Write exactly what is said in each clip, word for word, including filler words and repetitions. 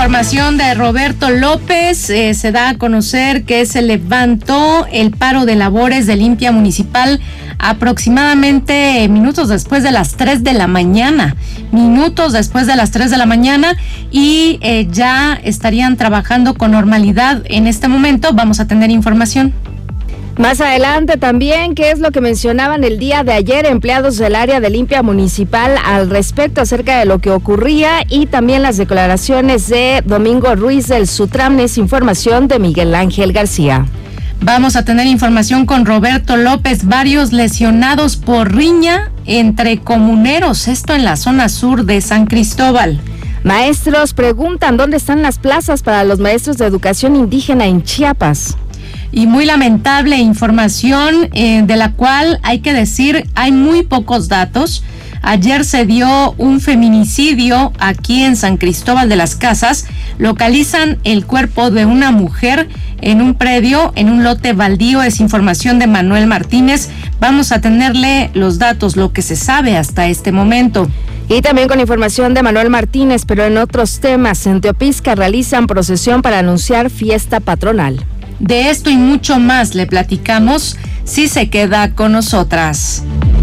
información de Roberto López, eh, se da a conocer que se levantó el paro de labores de limpia municipal aproximadamente minutos después de las tres de la mañana, minutos después de las tres de la mañana y eh, ya estarían trabajando con normalidad en este momento. Vamos a tener información. Más adelante también, ¿qué es lo que mencionaban el día de ayer empleados del área de limpia municipal al respecto acerca de lo que ocurría y también las declaraciones de Domingo Ruiz del Sutramnes? Información de Miguel Ángel García. Vamos a tener información con Roberto López, varios lesionados por riña entre comuneros, esto en la zona sur de San Cristóbal. Maestros preguntan dónde están las plazas para los maestros de educación indígena en Chiapas. Y muy lamentable información eh, de la cual hay que decir hay muy pocos datos. Ayer se dio un feminicidio aquí en San Cristóbal de las Casas. Localizan el cuerpo de una mujer en un predio, en un lote baldío. Es información de Manuel Martínez. Vamos a tenerle los datos, lo que se sabe hasta este momento. Y también con información de Manuel Martínez, pero en otros temas. En Teopisca realizan procesión para anunciar fiesta patronal. De esto y mucho más le platicamos si se queda con nosotras.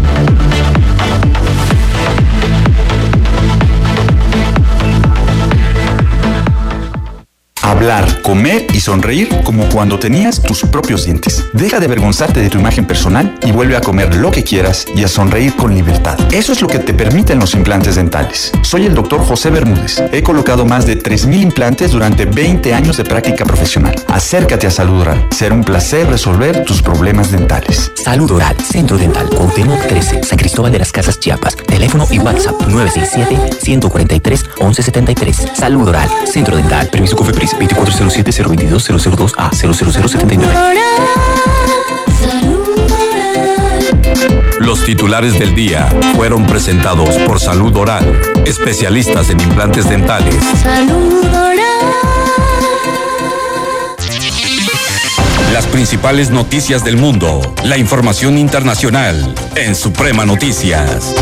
Hablar, comer y sonreír como cuando tenías tus propios dientes. Deja de avergonzarte de tu imagen personal y vuelve a comer lo que quieras y a sonreír con libertad. Eso es lo que te permiten los implantes dentales. Soy el doctor José Bermúdez. He colocado más de tres mil implantes durante veinte años de práctica profesional. Acércate a Salud Oral. Será un placer resolver tus problemas dentales. Salud Oral, Centro Dental, Cuauhtémoc trece, San Cristóbal de las Casas, Chiapas. Teléfono y WhatsApp nueve seis siete, uno cuatro tres, once setenta y tres. Salud Oral, Centro Dental. Permiso COFEPRIS veinticuatro cero siete, cero veintidós, cero cero dos A, cero cero cero setenta y nueve. Los titulares del día fueron presentados por Salud Oral, especialistas en implantes dentales. Salud Oral. Las principales noticias del mundo, la información internacional en Suprema Noticias.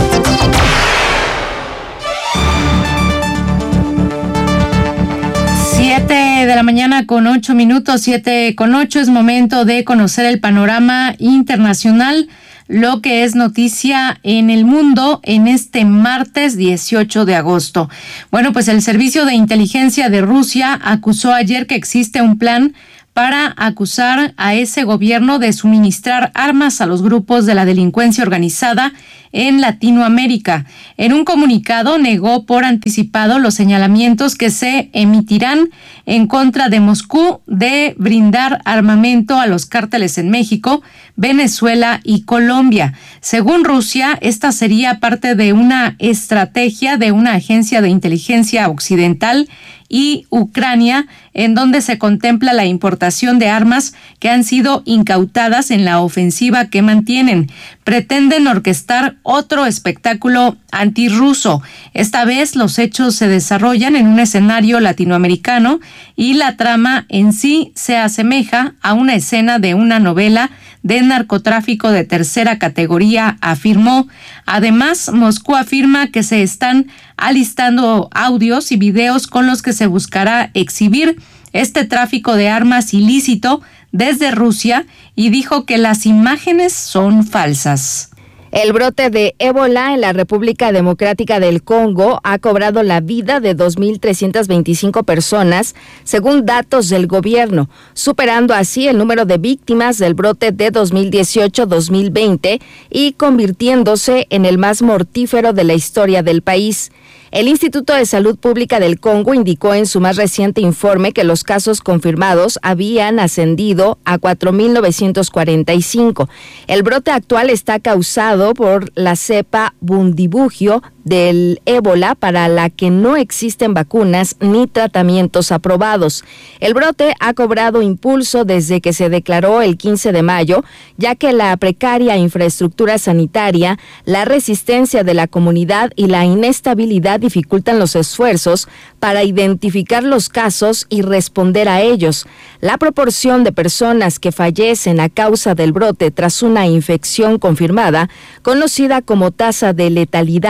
Siete de la mañana con ocho minutos, siete con ocho, es momento de conocer el panorama internacional, lo que es noticia en el mundo en este martes dieciocho de agosto. Bueno, pues el Servicio de Inteligencia de Rusia acusó ayer que existe un plan para acusar a ese gobierno de suministrar armas a los grupos de la delincuencia organizada en Latinoamérica. En un comunicado negó por anticipado los señalamientos que se emitirán en contra de Moscú de brindar armamento a los cárteles en México, Venezuela y Colombia. Según Rusia, esta sería parte de una estrategia de una agencia de inteligencia occidental y Ucrania, en donde se contempla la importación de armas que han sido incautadas en la ofensiva que mantienen. Pretenden orquestar otro espectáculo antirruso. Esta vez los hechos se desarrollan en un escenario latinoamericano y la trama en sí se asemeja a una escena de una novela de narcotráfico de tercera categoría, afirmó. Además, Moscú afirma que se están alistando audios y videos con los que se buscará exhibir este tráfico de armas ilícito desde Rusia y dijo que las imágenes son falsas. El brote de ébola en la República Democrática del Congo ha cobrado la vida de dos mil trescientas veinticinco personas, según datos del gobierno, superando así el número de víctimas del brote de dos mil dieciocho dos mil veinte y convirtiéndose en el más mortífero de la historia del país. El Instituto de Salud Pública del Congo indicó en su más reciente informe que los casos confirmados habían ascendido a cuatro mil novecientos cuarenta y cinco. El brote actual está causado por la cepa Bundibugyo del ébola, para la que no existen vacunas ni tratamientos aprobados. El brote ha cobrado impulso desde que se declaró el quince de mayo, ya que la precaria infraestructura sanitaria, la resistencia de la comunidad y la inestabilidad dificultan los esfuerzos para identificar los casos y responder a ellos. La proporción de personas que fallecen a causa del brote tras una infección confirmada, conocida como tasa de letalidad,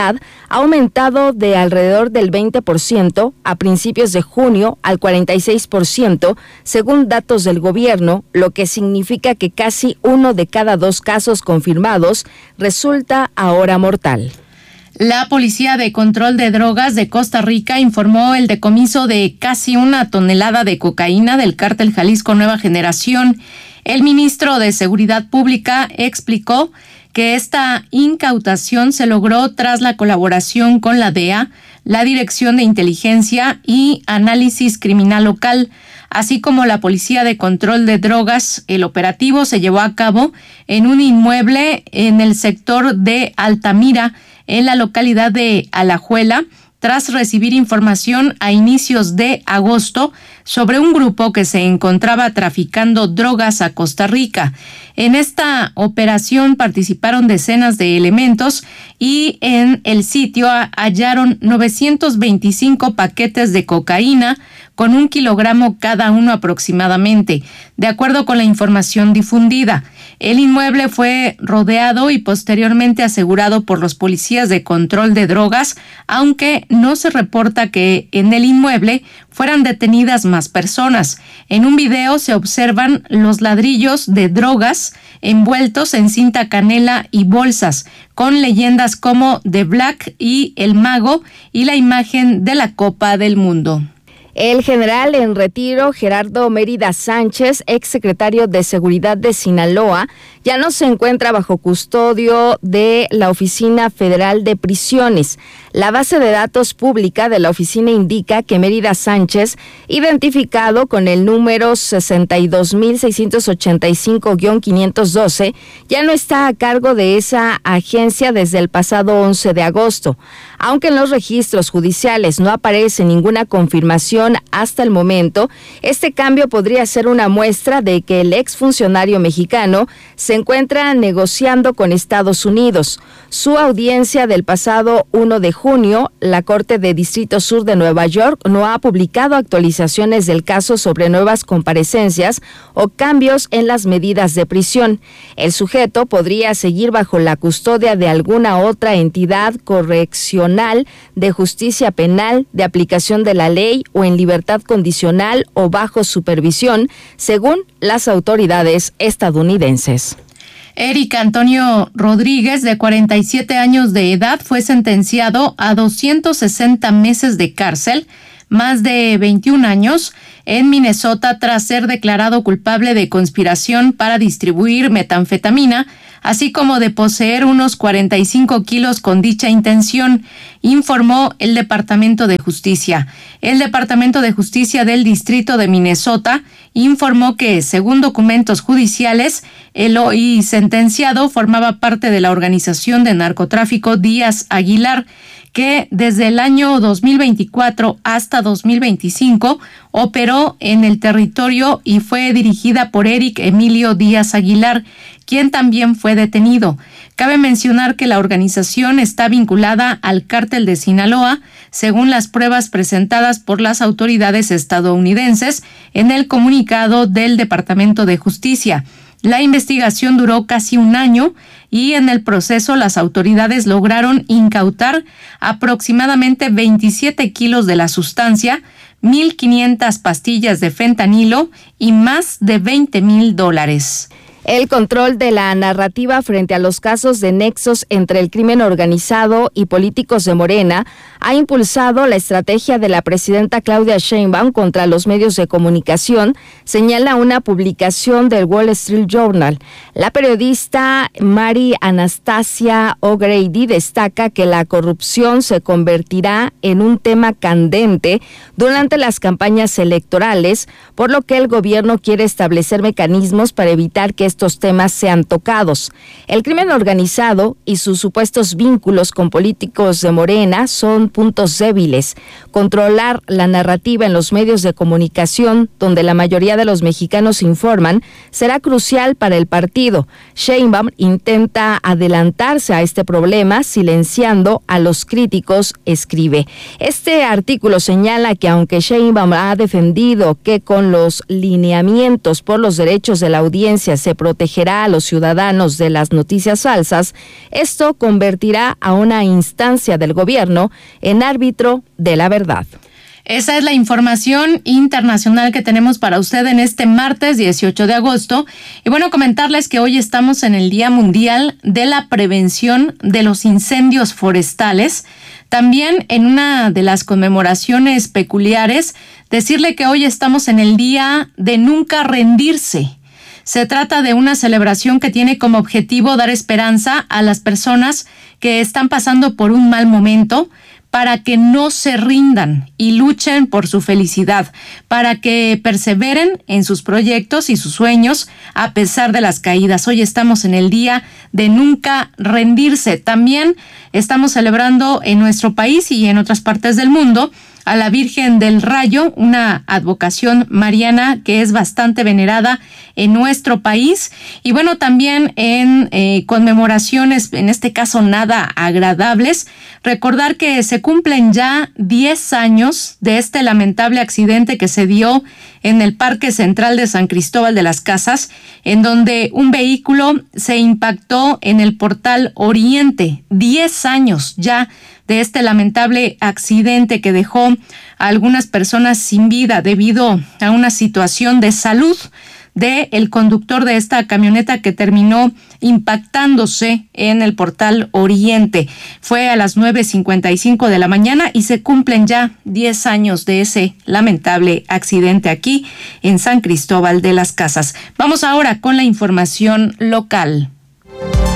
ha aumentado de alrededor del veinte por ciento a principios de junio al cuarenta y seis por ciento, según datos del gobierno, lo que significa que casi uno de cada dos casos confirmados resulta ahora mortal. La Policía de Control de Drogas de Costa Rica informó el decomiso de casi una tonelada de cocaína del cártel Jalisco Nueva Generación. El ministro de Seguridad Pública explicó que esta incautación se logró tras la colaboración con la D E A, la Dirección de Inteligencia y Análisis Criminal Local, así como la Policía de Control de Drogas. El operativo se llevó a cabo en un inmueble en el sector de Altamira, en la localidad de Alajuela, tras recibir información a inicios de agosto sobre un grupo que se encontraba traficando drogas a Costa Rica. En esta operación participaron decenas de elementos y en el sitio hallaron novecientos veinticinco paquetes de cocaína con un kilogramo cada uno aproximadamente, de acuerdo con la información difundida. El inmueble fue rodeado y posteriormente asegurado por los policías de control de drogas, aunque no se reporta que en el inmueble fueran detenidas más personas. En un video se observan los ladrillos de drogas envueltos en cinta canela y bolsas, con leyendas como The Black y El Mago y la imagen de la Copa del Mundo. El general en retiro, Gerardo Mérida Sánchez, exsecretario de Seguridad de Sinaloa, ya no se encuentra bajo custodio de la Oficina Federal de Prisiones. La base de datos pública de la oficina indica que Mérida Sánchez, identificado con el número sesenta y dos mil seiscientos ochenta y cinco guión quinientos doce, ya no está a cargo de esa agencia desde el pasado once de agosto. Aunque en los registros judiciales no aparece ninguna confirmación hasta el momento, este cambio podría ser una muestra de que el exfuncionario mexicano se encuentra negociando con Estados Unidos. Su audiencia del pasado primero de junio, la Corte de Distrito Sur de Nueva York no ha publicado actualizaciones del caso sobre nuevas comparecencias o cambios en las medidas de prisión. El sujeto podría seguir bajo la custodia de alguna otra entidad correccional, de justicia penal, de aplicación de la ley o en libertad condicional o bajo supervisión, según las autoridades estadounidenses. Eric Antonio Rodríguez, de cuarenta y siete años de edad, fue sentenciado a doscientos sesenta meses de cárcel, más de veintiún años, en Minnesota tras ser declarado culpable de conspiración para distribuir metanfetamina, así como de poseer unos cuarenta y cinco kilos con dicha intención, informó el Departamento de Justicia. El Departamento de Justicia del Distrito de Minnesota informó que, según documentos judiciales, el hoy sentenciado formaba parte de la organización de narcotráfico Díaz Aguilar, que desde el año dos mil veinticuatro hasta dos mil veinticinco operó en el territorio y fue dirigida por Eric Emilio Díaz Aguilar, quien también fue detenido. Cabe mencionar que la organización está vinculada al cártel de Sinaloa, según las pruebas presentadas por las autoridades estadounidenses en el comunicado del Departamento de Justicia. La investigación duró casi un año y en el proceso las autoridades lograron incautar aproximadamente veintisiete kilos de la sustancia, mil quinientas pastillas de fentanilo y más de veinte mil dólares. El control de la narrativa frente a los casos de nexos entre el crimen organizado y políticos de Morena ha impulsado la estrategia de la presidenta Claudia Sheinbaum contra los medios de comunicación, señala una publicación del Wall Street Journal. La periodista Mary Anastasia O'Grady destaca que la corrupción se convertirá en un tema candente durante las campañas electorales, por lo que el gobierno quiere establecer mecanismos para evitar que estos temas sean tocados. El crimen organizado y sus supuestos vínculos con políticos de Morena son puntos débiles. Controlar la narrativa en los medios de comunicación, donde la mayoría de los mexicanos informan, será crucial para el partido. Sheinbaum intenta adelantarse a este problema silenciando a los críticos, escribe. Este artículo señala que aunque Sheinbaum ha defendido que con los lineamientos por los derechos de la audiencia se protegerá a los ciudadanos de las noticias falsas, esto convertirá a una instancia del gobierno en árbitro de la verdad. Esa es la información internacional que tenemos para usted en este martes dieciocho de agosto. Y bueno, comentarles que hoy estamos en el Día Mundial de la Prevención de los Incendios Forestales. También en una de las conmemoraciones peculiares, decirle que hoy estamos en el Día de Nunca Rendirse. Se trata de una celebración que tiene como objetivo dar esperanza a las personas que están pasando por un mal momento, para que no se rindan y luchen por su felicidad, para que perseveren en sus proyectos y sus sueños a pesar de las caídas. Hoy estamos en el Día de Nunca Rendirse. También estamos celebrando en nuestro país y en otras partes del mundo a la Virgen del Rayo, una advocación mariana que es bastante venerada en nuestro país. Y bueno, también en eh, conmemoraciones, en este caso nada agradables, recordar que se cumplen ya diez años de este lamentable accidente que se dio en el Parque Central de San Cristóbal de las Casas, en donde un vehículo se impactó en el Portal Oriente. Diez años ya de este lamentable accidente que dejó a algunas personas sin vida debido a una situación de salud de el conductor de esta camioneta que terminó impactándose en el Portal Oriente. Fue a las nueve cincuenta y cinco de la mañana y se cumplen ya diez años de ese lamentable accidente aquí en San Cristóbal de las Casas. Vamos ahora con la información local.